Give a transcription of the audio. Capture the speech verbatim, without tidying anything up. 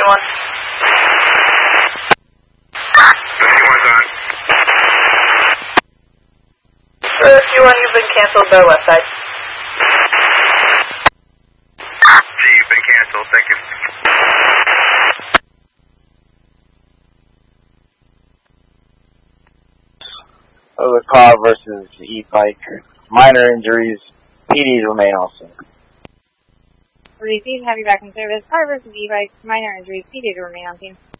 fifty-one. fifty-one's on. fifty-one, you've been canceled by west side. G, you've been canceled. Thank you. The car versus e-bike. Minor injuries. P Ds remain also. Received, have you back in service. Car versus e-bike. Minor injuries. P Ds remain on scene.